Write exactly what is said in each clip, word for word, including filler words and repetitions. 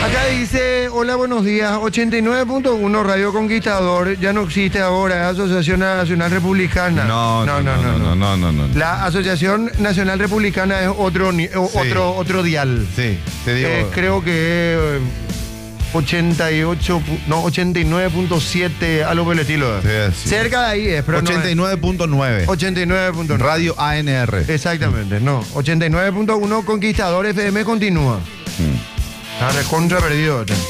Acá dice, hola, buenos días, ochenta y nueve punto uno Radio Conquistador, ya no existe ahora, es Asociación Nacional Republicana. No, no, no, no, no, no, no, no. La Asociación Nacional Republicana es otro, ni- o- Sí. otro, otro dial. Sí, te digo. Eh, creo que eh, ochenta y ocho, pu- no, ochenta y nueve punto siete, algo por el estilo. Sí, sí. Cerca de ahí es, pero ochenta y nueve punto nueve. no es. ochenta y nueve punto nueve. Radio A N R. Exactamente, no. ochenta y nueve punto uno Conquistador F M continúa. Mm. Está recontra perdido. este.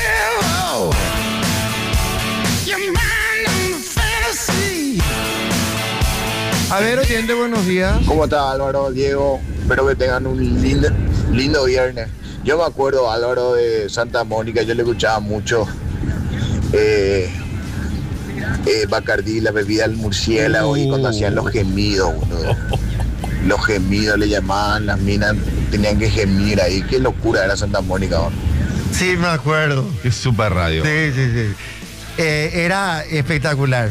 A ver, oyente, buenos días. ¿Cómo está Álvaro, Diego? Espero que tengan un lindo, lindo viernes. Yo me acuerdo, Álvaro, de Santa Mónica, yo le escuchaba mucho eh, eh, Bacardí, la bebida del murciélago, y cuando hacían los gemidos, boludo. Los gemidos le llamaban, las minas tenían que gemir ahí. Qué locura era Santa Mónica, boludo. Sí, me acuerdo. Qué super radio. Sí, sí, sí. Eh, era espectacular.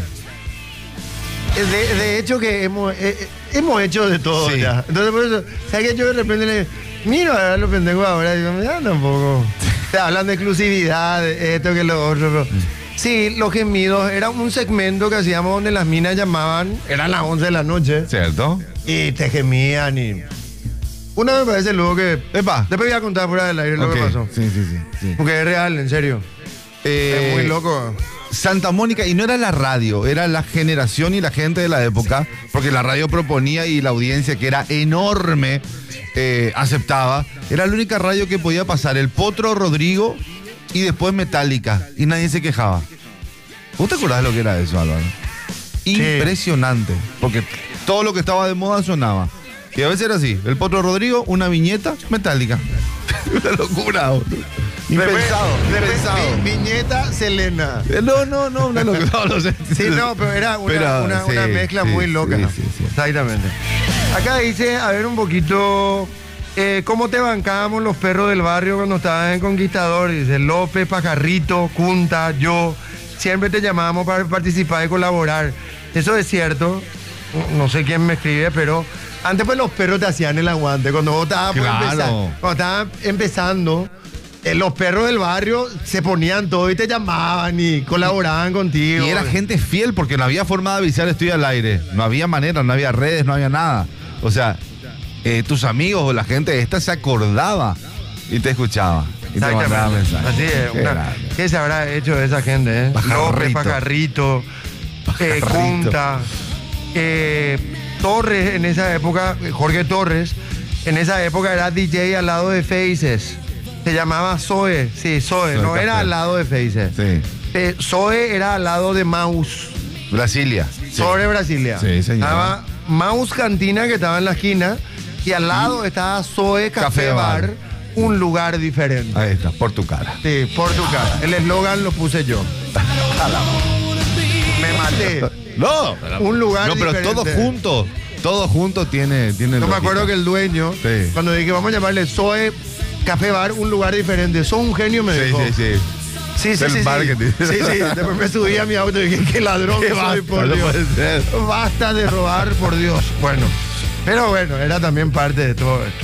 Eh, De, de hecho que hemos, eh, eh, hemos hecho de todo Sí. ya. Entonces por eso, ¿sabes qué? Yo de repente le miro a los pendejos ahora y digo, ya tampoco. O sea, hablan de exclusividad, de esto que lo otro. Pero... Sí, los gemidos era un segmento que hacíamos donde las minas llamaban, eran las once de la noche, ¿Cierto? y te gemían y... Una me parece luego que... Epa. Después voy a contar fuera del aire lo Ok. que pasó. Sí, sí, sí. sí. Porque es real, en serio. Eh, Es muy loco. Santa Mónica, y no era la radio, era la generación y la gente de la época, porque la radio proponía y la audiencia, que era enorme, eh, aceptaba. Era la única radio que podía pasar el Potro Rodrigo y después Metallica, y nadie se quejaba. ¿Vos te acordás de lo que era eso, Álvaro? Impresionante, porque todo lo que estaba de moda sonaba. Y a veces era así, el Potro Rodrigo, una viñeta, Metallica. Una locura, boludo. Impensado, Después, impensado. vi- viñeta Selena. Eh, No, no, no, una locura. No, no sé. Sí, no, pero era una, Pero, una- sí, una mezcla sí, muy loca. sí, sí, sí. Exactamente. Acá dice, a ver un poquito, eh, ¿cómo te bancábamos los perros del barrio cuando estabas en Conquistador? Dice López, Pajarrito, Cunta, yo. Siempre te llamábamos para participar y colaborar. Eso es cierto. No sé quién me escribe, pero antes pues los perros te hacían el aguante. Cuando vos estabas por Claro. empezar, cuando estabas empezando, eh, los perros del barrio se ponían todo y te llamaban y colaboraban contigo. Y era gente fiel porque no había forma de avisar estoy al aire. No había manera, no había redes, no había nada. O sea, eh, tus amigos o la gente esta se acordaba y te escuchaba. Y te mandaba Exactamente. mensajes. Así es. Qué una- grande. ¿Qué se habrá hecho de esa gente? Eh? Pajarrito. López, Pajarrito, eh, Pajarrito. Cunta, eh, Torres en esa época, eh, Jorge Torres, en esa época era D J al lado de Faces. Se llamaba Zoe, sí, Zoe, Zoe no era Castel. al lado de Faces. Sí. Eh, Zoe era al lado de Maus, Brasilia. Sí. sobre Brasilia. Sí, señor. Estaba Maus Cantina, que estaba en la esquina, y al lado estaba Zoe Café, Café Bar, Bar. un lugar diferente. Ahí está, por tu cara. Sí, por tu cara. El eslogan lo puse yo. Me maté. No, Un lugar No, pero diferente. todo junto. Todo junto tiene. tiene Yo me lógica. acuerdo que el dueño, Sí. cuando dije vamos a llamarle Zoe Café Bar, un lugar diferente. Sos un genio, me Sí, dijo. sí, sí. Sí, sí, Del sí, sí. marketing. Sí, sí. Después me subí a mi auto y dije, qué ladrón Qué que soy, basta, por no Dios. puede ser. Basta de robar, por Dios. Bueno, pero bueno, era también parte de todo esto.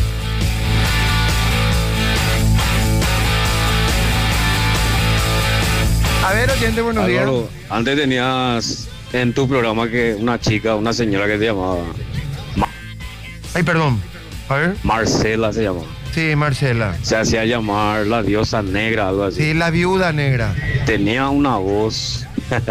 A ver, oyente, buenos días. Álvaro, antes tenías en tu programa que una chica, una señora que se llamaba Ma- Ay, perdón. A ver. Marcela, se llamaba. Sí, Marcela. Se hacía llamar la diosa negra, algo así. Sí, la viuda negra. Tenía una voz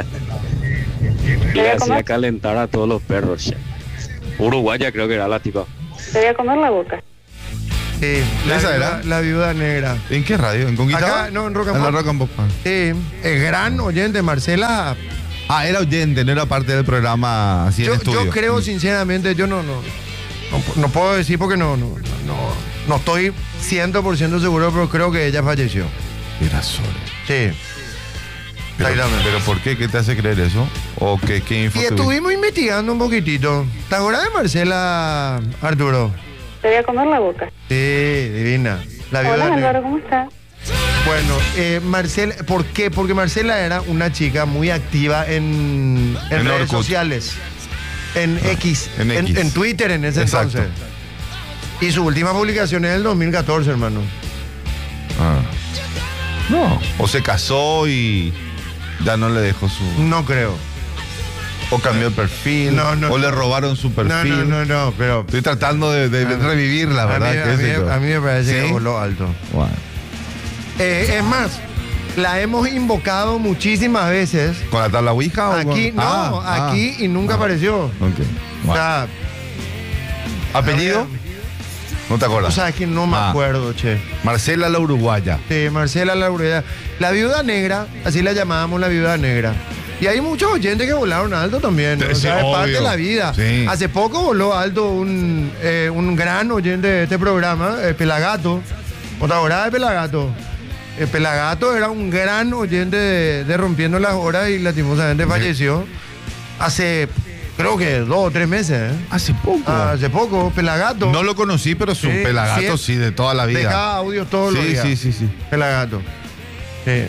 y le hacía calentar a todos los perros. che. Uruguaya creo que era la tipa. Te voy a comer la boca. Sí, la, ¿Esa viuda, era? la viuda negra. ¿En qué radio? ¿En Conquistador? Acá, no, en Rock and En la Pop. Rock and Pop. Ah. Sí, el gran oyente, Marcela. Ah, era oyente, no era parte del programa así en Yo, estudio. yo creo, sinceramente, yo no, no, no, no puedo decir porque no, no, no, no estoy cien por ciento seguro, pero creo que ella falleció. Era Sole. Sí. Pero, Exactamente. pero ¿por qué? ¿Qué te hace creer eso? ¿O qué, qué info Y tuviste? estuvimos investigando un poquitito. ¿Te acuerdas de Marcela, Arturo? Te voy a comer la boca. Sí, divina. La viuda Hola, negra. Álvaro, ¿cómo estás? Bueno, eh, Marcela, ¿por qué? Porque Marcela era una chica muy activa en, en En redes Orkut. sociales, en X, en en, X. en Twitter en ese Exacto. entonces. Y su última publicación es del dos mil catorce, hermano. Ah. No. O se casó y ya no le dejó su... No creo. O cambió el perfil. No, no, o le no. robaron su No, perfil. no, no, no, pero... Estoy tratando de, de A mí- revivir la A verdad. mí, que a es mí- eso. a mí me parece ¿Sí? que voló alto. Bueno. Eh, es más, la hemos invocado muchísimas veces. ¿Con la tabla Ouija o Aquí, con- no, Ah, aquí ah. y nunca Ah. apareció. Ok. O Bueno. sea, ¿Apellido? No te o acuerdas. sea, es que no me Ah. acuerdo, che. Marcela la Uruguaya. Sí, Marcela Laurea. La viuda negra, así la llamábamos la viuda negra. Y hay muchos oyentes que volaron alto también, ¿no? Sí, O sea, es obvio. parte de la vida. Sí. Hace poco voló alto un, eh, un gran oyente de este programa, eh, Pelagato. ¿No te acordás de Pelagato? El Pelagato era un gran oyente de, de Rompiendo las Horas y lastimosamente falleció hace, creo que dos o tres meses. ¿eh? Hace poco. Ah, hace poco, Pelagato. No lo conocí, pero su Sí, pelagato sí. sí, de toda la vida. Dejaba audio todos los Sí, días. sí, sí, sí. Pelagato. Sí.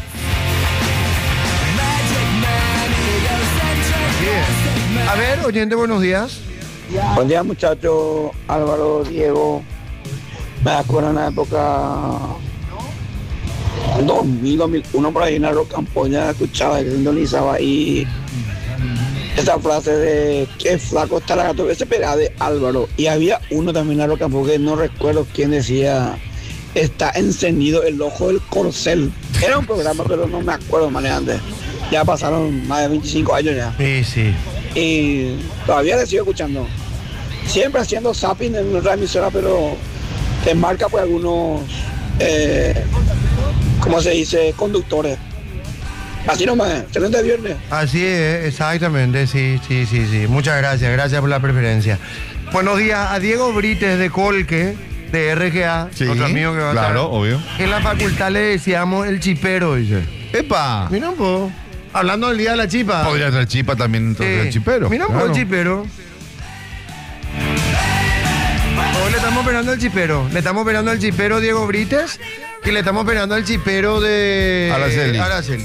Bien. A ver, oyente, buenos días. Buen día, muchachos. Álvaro, Diego. Me acuerdo en la época dos mil, dos mil uno por ahí en la Rock Campoña escuchaba y sintonizaba ahí esa frase de qué flaco está la gato. Ese pegaba de Álvaro. Y había uno también en la Rock Campoña que no recuerdo quién decía está encendido el ojo del corcel. Era un programa, pero no me acuerdo manejante. Ya pasaron más de veinticinco años ya. Sí, sí. Y todavía le sigo escuchando. Siempre haciendo zapping en nuestra emisora, pero te marca por algunos, eh, ¿cómo se dice? Conductores. Así nomás, excelente viernes. Así es, exactamente, sí, sí, sí, sí. Muchas gracias, gracias por la preferencia. Buenos días a Diego Brites de Colque, de R G A, Sí, otro amigo que va a claro, estar. obvio. En la facultad le decíamos el chipero, dice. ¡Epa! Mira un poco. Hablando del día de la chipa. Podría ser chipa también, entonces Sí. el chipero. Mira un poco claro. el chipero. Hoy le estamos operando al chipero. Le estamos operando al chipero Diego Brites y le estamos operando al chipero de Araceli. Araceli.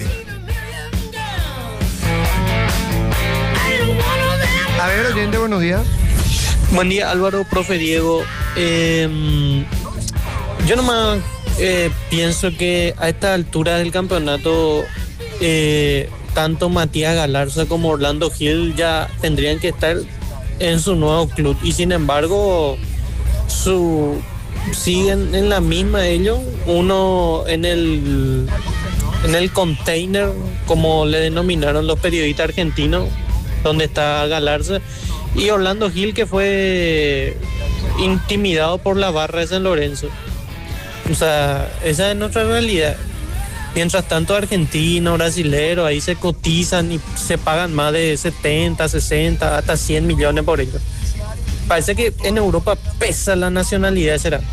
A ver, oyente, buenos días. Buen día, Álvaro, profe Diego. Eh, yo nomás eh, pienso que a esta altura del campeonato, eh, tanto Matías Galarza como Orlando Gil ya tendrían que estar en su nuevo club. Y sin embargo, su siguen en la misma ellos. Uno en el, en el container, como le denominaron los periodistas argentinos, donde está Galarza, y Orlando Gil, que fue intimidado por la barra de San Lorenzo. O sea, esa es nuestra realidad. Mientras tanto, argentinos, brasileros, ahí se cotizan y se pagan más de setenta, sesenta, hasta cien millones por ellos. Parece que en Europa pesa la nacionalidad, será.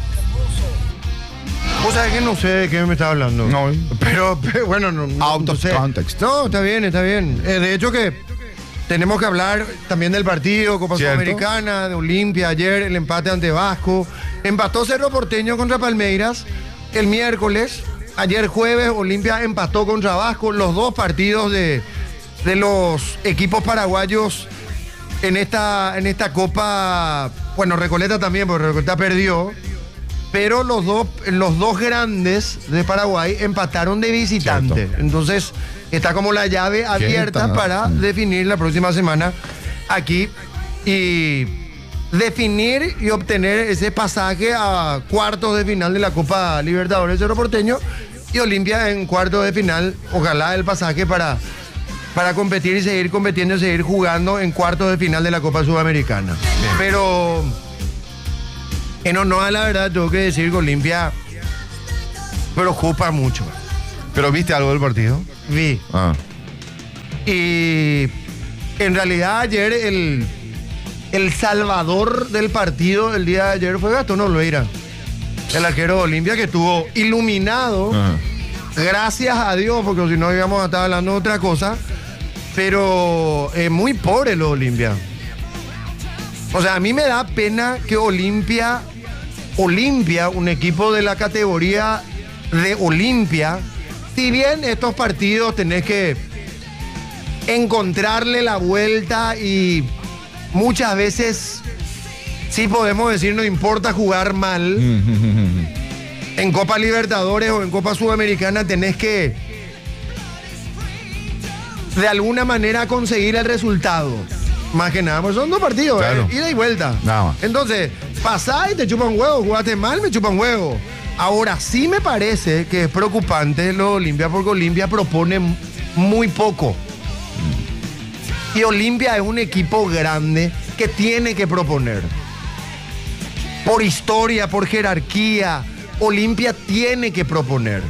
Vos sabés que no sé de qué me está hablando. No. Pero, pero, bueno, no, no, Out no of sé. context. No, está bien, está bien. Eh, de hecho que tenemos que hablar también del partido, Copa Cierto. Sudamericana, de Olimpia, ayer el empate ante Vasco. Empató Cerro Porteño contra Palmeiras el miércoles. Ayer jueves Olimpia empató contra Vasco. Los dos partidos de, de los equipos paraguayos en esta, en esta Copa. Bueno, Recoleta también, porque Recoleta perdió. Pero los dos, los dos grandes de Paraguay empataron de visitante. Cierto. Entonces está como la llave abierta está? para Mm. definir la próxima semana aquí y definir y obtener ese pasaje a cuartos de final de la Copa Libertadores Cerro Porteño y Olimpia en cuartos de final. Ojalá el pasaje para, para competir y seguir compitiendo y seguir jugando en cuartos de final de la Copa Sudamericana. Pero en honor a la verdad tengo que decir que Olimpia preocupa mucho. ¿Pero viste algo del partido? Vi. Ah. Y en realidad ayer el, el salvador del partido el día de ayer fue Gastón Olveira, el arquero de Olimpia, que estuvo iluminado, Ajá. gracias a Dios, porque si no íbamos a estar hablando de otra cosa, pero es muy pobre lo de Olimpia. O sea, a mí me da pena que Olimpia, Olimpia, un equipo de la categoría de Olimpia, si bien estos partidos tenés que encontrarle la vuelta y muchas veces, sí podemos decir, no importa jugar mal, en Copa Libertadores o en Copa Sudamericana tenés que de alguna manera conseguir el resultado. Más que nada, pues son dos partidos, Claro. ¿eh? Ida y vuelta. Nada más. Entonces, pasás y te chupan huevo, jugaste mal, me chupan huevo. Ahora sí me parece que es preocupante lo de Olimpia porque Olimpia propone muy poco. Y Olimpia es un equipo grande que tiene que proponer. Por historia, por jerarquía, Olimpia tiene que proponer.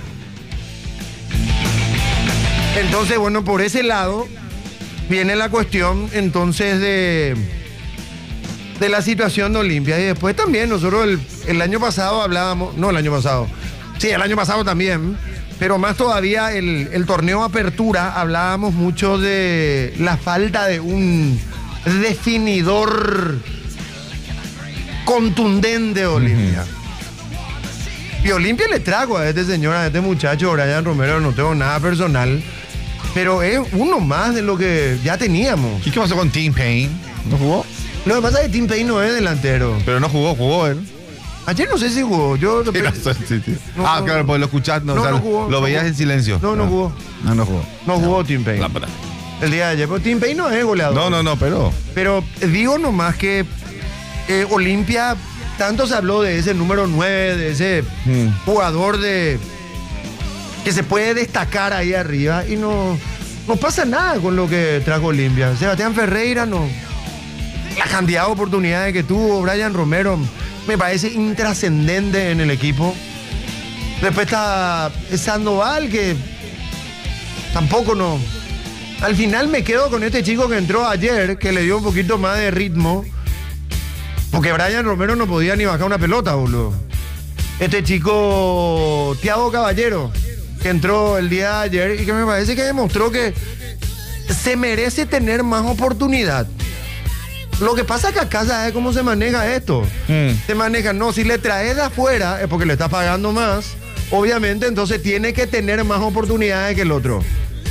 Entonces, bueno, por ese lado viene la cuestión entonces de, de la situación de Olimpia. Y después también nosotros el, el año pasado hablábamos, no el año pasado, sí, el año pasado también, pero más todavía el, el torneo Apertura hablábamos mucho de la falta de un definidor contundente de Olimpia. Uh-huh. Y Olimpia le trago a este señor, a este muchacho, Brian Romero, no tengo nada personal, pero es uno más de lo que ya teníamos. ¿Y qué pasó con Tim Payne? ¿No jugó? Lo que pasa es que Tim Payne no es delantero. Pero no jugó, jugó él. Ayer no sé si jugó. Yo Sí, no, sí, sí. No, ah, no, claro, no. pues lo escuchaste, no, No, o sea, no jugó, lo no veías jugó. en silencio. No, no jugó. No, no jugó. No jugó Tim Payne. Lámpara. El día de ayer. Pero Tim Payne no es goleador. No, no, no, pero. Pero digo nomás que eh, Olimpia, tanto se habló de ese número nueve, de ese Hmm. jugador de que se puede destacar ahí arriba y no, no pasa nada con lo que trajo Olimpia. Sebastián Ferreira no. La cantidad de oportunidades que tuvo Brian Romero me parece intrascendente en el equipo. Después está Sandoval, que tampoco no. Al final me quedo con este chico que entró ayer, que le dio un poquito más de ritmo. Porque Brian Romero no podía ni bajar una pelota, boludo. Este chico, Thiago Caballero, que entró el día de ayer y que me parece que demostró que se merece tener más oportunidad. Lo que pasa es que acá sabes cómo se maneja esto. Mm. Se maneja, no, si le traes de afuera es porque le está pagando más. Obviamente, entonces tiene que tener más oportunidades que el otro.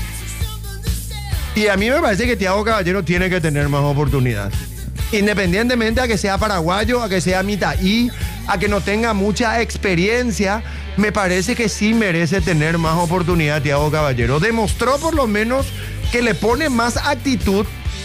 Y a mí me parece que Thiago Caballero tiene que tener más oportunidad. Independientemente a que sea paraguayo, a que sea mitaí, a que no tenga mucha experiencia, me parece que sí merece tener más oportunidad Thiago Caballero. Demostró por lo menos que le pone más actitud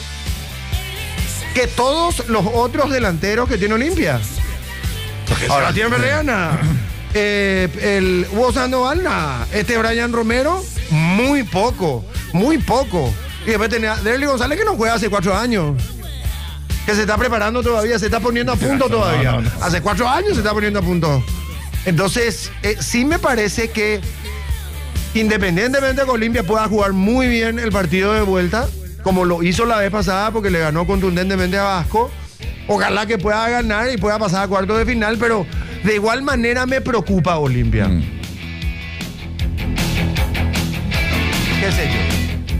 que todos los otros delanteros que tiene Olimpia. Ahora tiene Berreana, eh, el Hugo Sandoval, nada. Este Brian Romero, muy poco, muy poco. Y después tenía Derly González, que no juega hace cuatro años. Que se está preparando todavía, se está poniendo a punto todavía. No, no, no. Hace cuatro años se está poniendo a punto. Entonces, eh, sí me parece que independientemente de que Olimpia pueda jugar muy bien el partido de vuelta, como lo hizo la vez pasada porque le ganó contundentemente a Vasco, ojalá que pueda ganar y pueda pasar a cuartos de final, pero de igual manera me preocupa Olimpia. Mm. ¿Qué sé yo?